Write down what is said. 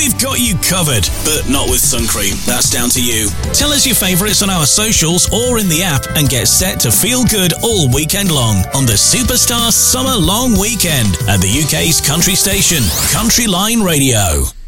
We've got you covered, but not with sun cream. That's down to you. Tell us your favourites on our socials or in the app and get set to feel good all weekend long on the Superstar Summer Long Weekend at the UK's country station, Country Line Radio.